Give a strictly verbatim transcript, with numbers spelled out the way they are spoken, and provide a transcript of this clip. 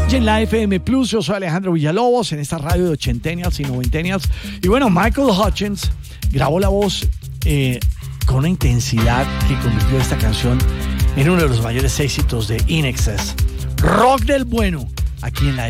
en la F M Plus. Yo soy Alejandro Villalobos en esta radio de ochentennials y noventennials. Y bueno, Michael Hutchence grabó la voz eh, con una intensidad que convirtió esta canción en uno de los mayores éxitos de In Excess. Rock del bueno, aquí en la